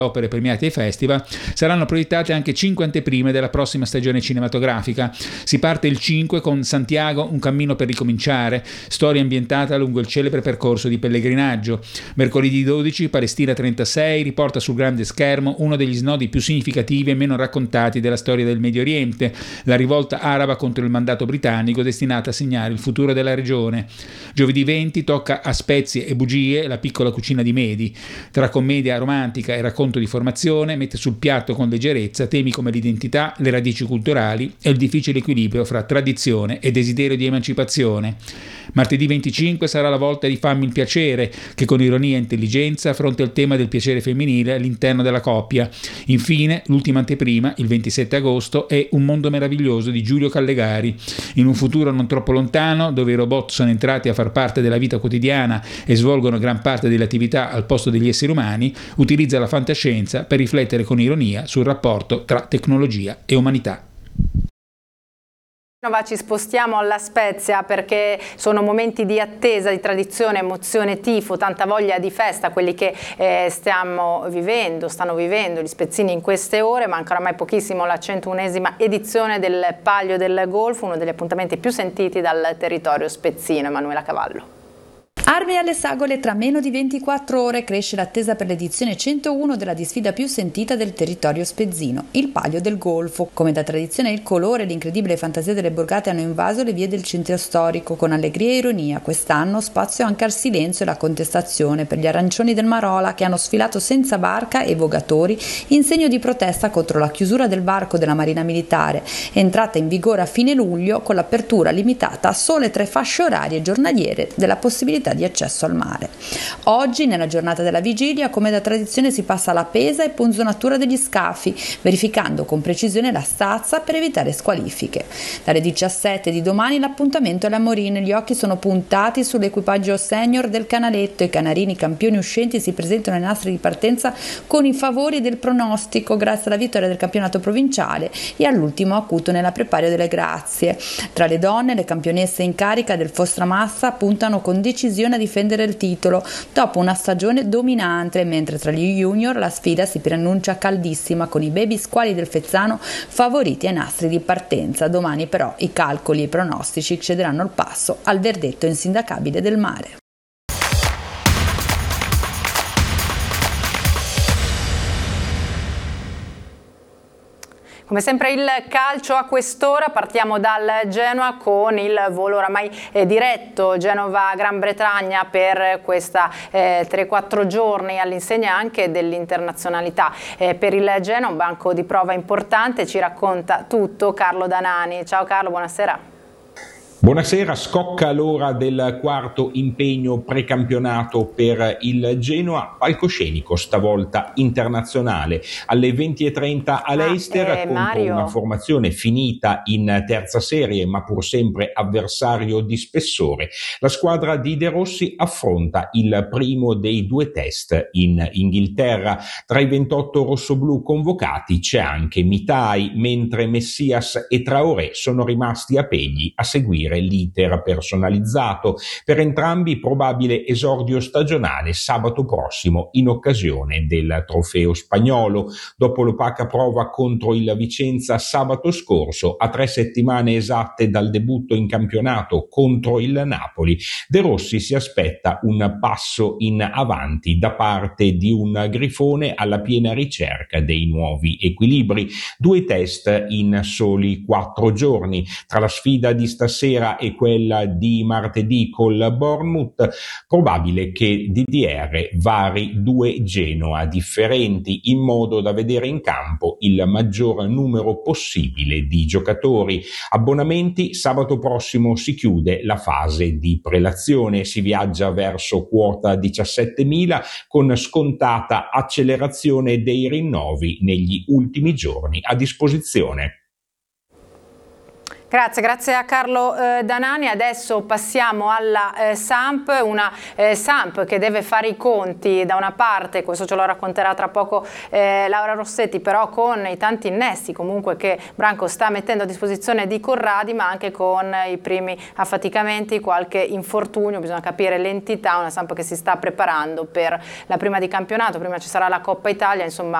opere premiate ai festival, saranno proiettate anche 5 anteprime della prossima stagione cinematografica. Si parte il 5 con Santiago, un cammino per ricominciare, storia ambientata lungo il celebre percorso di pellegrinaggio. Mercoledì 12, Palestina 36 riporta sul grande schermo uno degli snodi più significativi e meno raccontati della storia del Medio Oriente, la rivolta araba contro il mandato britannico destinata a segnare il futuro della regione. Giovedì 20 tocca A spezie e bugie, la piccola cucina di Medi. Tra commedia romantica e racconto di formazione mette sul piatto con leggerezza temi come l'identità, le radici culturali e il difficile equilibrio fra tradizione e desiderio di emancipazione. Martedì 25 sarà la volta di Fammi il piacere, che con ironia e intelligenza affronta il tema del piacere femminile all'interno della coppia. Infine, l'ultima anteprima, il 27 agosto, è Un mondo meraviglioso di Giulio Callegari. In un futuro non troppo lontano, dove i robot sono entrati a far parte della vita quotidiana e svolgono gran parte delle attività al posto degli esseri umani, utilizza la fantascienza per riflettere con ironia sul rapporto tra tecnologia e umanità. Ci spostiamo alla Spezia perché sono momenti di attesa, di tradizione, emozione, tifo, tanta voglia di festa, quelli che stanno vivendo gli spezzini in queste ore. Manca oramai pochissimo la 101esima edizione del Palio del Golfo, uno degli appuntamenti più sentiti dal territorio spezzino. Emanuela Cavallo. Armi alle sagole, tra meno di 24 ore cresce l'attesa per l'edizione 101 della disfida più sentita del territorio spezzino, il Palio del Golfo. Come da tradizione il colore e l'incredibile fantasia delle borgate hanno invaso le vie del centro storico con allegria e ironia. Quest'anno spazio anche al silenzio e alla contestazione per gli arancioni del Marola che hanno sfilato senza barca e vogatori in segno di protesta contro la chiusura del varco della Marina Militare, entrata in vigore a fine luglio con l'apertura limitata a sole 3 fasce orarie giornaliere della possibilità di accesso al mare. Oggi, nella giornata della vigilia, come da tradizione si passa alla pesa e punzonatura degli scafi, verificando con precisione la stazza per evitare squalifiche. Dalle 17 di domani l'appuntamento è alla Morine, gli occhi sono puntati sull'equipaggio senior del Canaletto, i canarini campioni uscenti si presentano ai nastri di partenza con i favori del pronostico grazie alla vittoria del campionato provinciale e all'ultimo acuto nella Prepario delle Grazie. Tra le donne, le campionesse in carica del Fostramassa puntano con decisione a difendere il titolo dopo una stagione dominante, mentre tra gli junior la sfida si preannuncia caldissima con i baby squali del Fezzano favoriti ai nastri di partenza. Domani però i calcoli e i pronostici cederanno il passo al verdetto insindacabile del mare. Come sempre il calcio a quest'ora, partiamo dal Genoa con il volo oramai diretto Genova-Gran Bretagna per questa 3-4 giorni all'insegna anche dell'internazionalità. Per il Genoa un banco di prova importante, ci racconta tutto Carlo Danani. Ciao Carlo, buonasera. Buonasera, scocca l'ora del quarto impegno precampionato per il Genoa, palcoscenico stavolta internazionale alle 20:30 a Leicester contro Mario. Una formazione finita in terza serie ma pur sempre avversario di spessore. La squadra di De Rossi affronta il primo dei 2 test in Inghilterra. Tra i 28 rossoblù convocati c'è anche Mitai, mentre Messias e Traoré sono rimasti a Pegli a seguire l'iter personalizzato. Per entrambi probabile esordio stagionale sabato prossimo in occasione del trofeo spagnolo. Dopo l'opaca prova contro il Vicenza sabato scorso, a 3 settimane esatte dal debutto in campionato contro il Napoli, De Rossi si aspetta un passo in avanti da parte di un grifone alla piena ricerca dei nuovi equilibri. 2 test in soli 4 giorni. Tra la sfida di stasera e quella di martedì col Bournemouth, probabile che DDR vari 2 Genoa differenti in modo da vedere in campo il maggior numero possibile di giocatori. Abbonamenti: sabato prossimo si chiude la fase di prelazione, si viaggia verso quota 17.000 con scontata accelerazione dei rinnovi negli ultimi giorni a disposizione. Grazie a Carlo Danani. Adesso passiamo alla Samp, una Samp che deve fare i conti da una parte, questo ce lo racconterà tra poco Laura Rossetti, però con i tanti innesti comunque che Branco sta mettendo a disposizione di Corradi, ma anche con i primi affaticamenti, qualche infortunio, bisogna capire l'entità, una Samp che si sta preparando per la prima di campionato, prima ci sarà la Coppa Italia, insomma